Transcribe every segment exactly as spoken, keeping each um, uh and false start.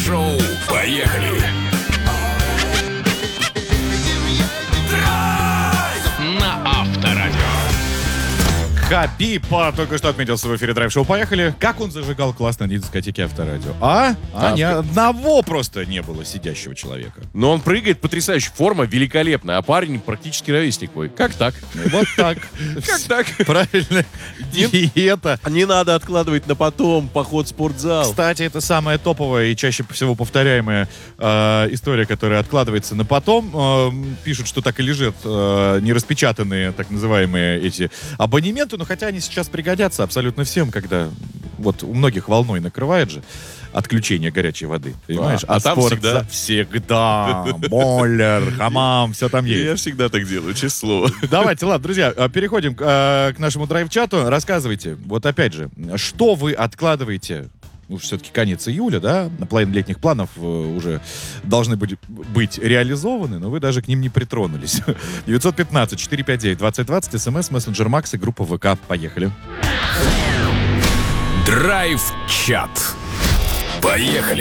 Драйв-шоу. Поехали! Драйв! На Авторадио. Хабиб только что отметился в эфире драйв-шоу. Поехали. Как он зажигал классно на дискотеке Авторадио. А? А, А, ни в- одного просто не было сидящего человека. Но он прыгает потрясающе. Форма великолепная, а парень практически ровесник мой. Как так? Вот так. Как так? Правильно. Диета. Не надо откладывать на потом поход в спортзал. Кстати, это самая топовая и чаще всего повторяемая э, история, которая откладывается на потом. Э, пишут, что так и лежат э, нераспечатанные, так называемые, эти абонементы. Но хотя они сейчас пригодятся абсолютно всем, когда вот у многих волной накрывает же отключение горячей воды. Понимаешь? А, а там спортза- всегда. Бойлер, хамам, все там есть. Я всегда так делаю, честное слово. Давайте, ладно, друзья, э, переходим к, э, к нашему драйв-чату. Рассказывайте, вот опять же, что вы откладываете? Ну, все-таки конец июля, да? Половина летних планов э, уже должны быть, быть реализованы, но вы даже к ним не притронулись. девятьсот пятнадцать четыреста пятьдесят девять двадцать двадцать, смс, мессенджер Макс и группа ВК. Поехали. Драйв-чат. Поехали!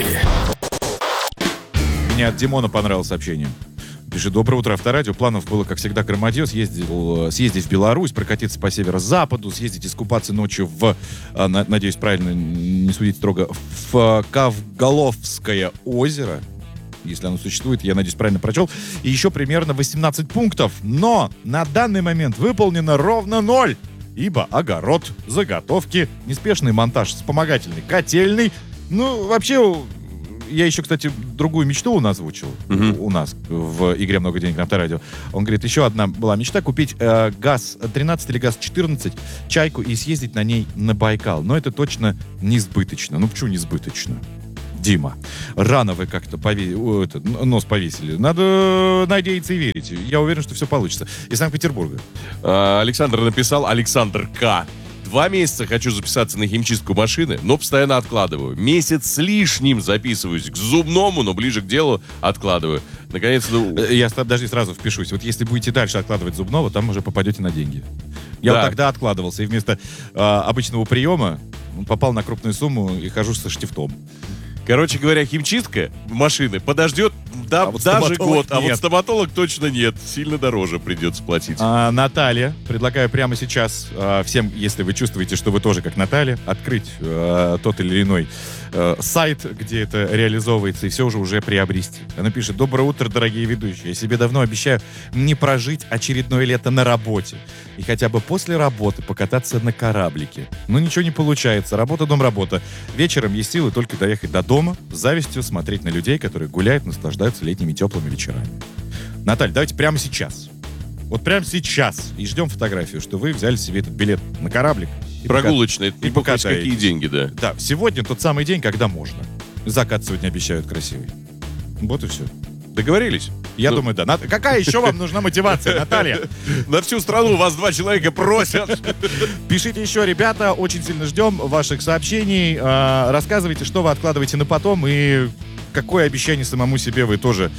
Мне от Димона понравилось сообщение. Пишет: доброе утро, Авторадио. Планов было, как всегда, громадье. Съездил, съездить в Беларусь, прокатиться по северо-западу, съездить искупаться ночью в, а, на- надеюсь, правильно не судить строго, в Кавголовское озеро. Если оно существует, я надеюсь, правильно прочел. И еще примерно восемнадцать пунктов. Но на данный момент выполнено ровно ноль. Ибо огород, заготовки, неспешный монтаж вспомогательной котельной. Ну, вообще, я еще, кстати, другую мечту он озвучил Мгм. у, у нас в игре «Много денег» на Авторадио. Он говорит, еще одна была мечта — купить э, ГАЗ тринадцать или ГАЗ четырнадцать, чайку, и съездить на ней на Байкал. Но это точно несбыточно. Ну, почему несбыточно? Дима, рано вы как-то пове- о, это, н- нос повесили. Надо надеяться и верить. Я уверен, что все получится. Из Санкт-Петербурга. А, Александр написал, Александр К. Два месяца хочу записаться на химчистку машины, но постоянно откладываю. Месяц с лишним записываюсь к зубному, но ближе к делу откладываю. Наконец-то... Э, Я ста- даже сразу впишусь. Вот если будете дальше откладывать зубного, там уже попадете на деньги. Я Да. вот тогда откладывался, и вместо э, обычного приема попал на крупную сумму и хожу со штифтом. Короче говоря, химчистка машины подождет да, А вот даже стоматолог год, а нет. вот стоматолог точно нет. Сильно дороже придется платить. А, Наталья, предлагаю прямо сейчас а, всем, если вы чувствуете, что вы тоже как Наталья, открыть а, тот или иной а, сайт, где это реализовывается, и все уже уже приобрести. Она пишет: доброе утро, дорогие ведущие. Я себе давно обещаю не прожить очередное лето на работе. И хотя бы после работы покататься на кораблике. Но ничего не получается. Работа, дом, работа. Вечером есть силы только доехать до дома, с завистью смотреть на людей, которые гуляют, наслаждаются летними теплыми вечерами. Наталья, давайте прямо сейчас. Вот прямо сейчас. И ждем фотографию, что вы взяли себе этот билет на кораблик. и Прогулочный, это и не бог весть покатаетесь. какие деньги, да. пока- Да, сегодня тот самый день, когда можно. Закат сегодня обещают красивый. Вот и все. Договорились? Я Ну. думаю, да. Нат- Какая еще вам нужна мотивация, Наталья? На всю страну вас два человека просят. Пишите еще, ребята, очень сильно ждем ваших сообщений. А, Рассказывайте, что вы откладываете на потом и какое обещание самому себе вы тоже,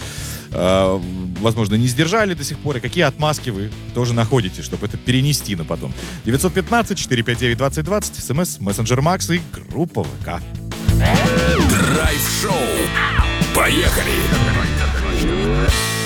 а, возможно, не сдержали до сих пор, и какие отмазки вы тоже находите, чтобы это перенести на потом. девятьсот пятнадцать четыреста пятьдесят девять двадцать двадцать, смс, мессенджер Макс и группа ВК. Драйв-шоу. Поехали!